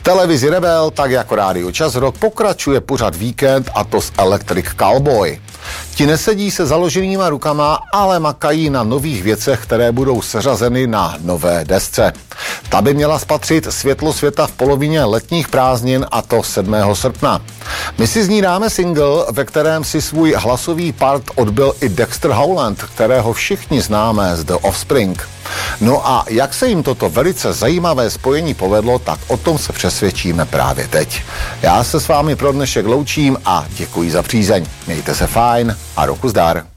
televizi Rebel, tak jako rádio Čas Rock, pokračuje pořad Víkend, a to s Electric Callboy. Ti nesedí se založenýma rukama, ale makají na nových věcech, které budou seřazeny na nové desce. Ta by měla spatřit světlo světa v polovině letních prázdnin, a to 7. srpna. My si z ní dáme single, ve kterém si svůj hlasový part odbyl i Dexter Howland, kterého všichni známe z The Offspring. No a jak se jim toto velice zajímavé spojení povedlo, tak o tom se přesvědčíme právě teď. Já se s vámi pro dnešek loučím a děkuji za přízeň. Mějte se fajn a roku zdar.